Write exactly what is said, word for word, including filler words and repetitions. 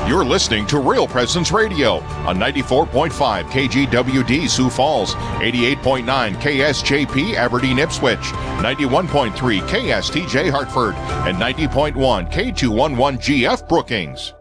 You're listening to Real Presence Radio on ninety-four point five K G W D Sioux Falls, eighty-eight point nine K S J P Aberdeen Ipswich, ninety-one point three K S T J Hartford, and ninety point one K two eleven G F Brookings.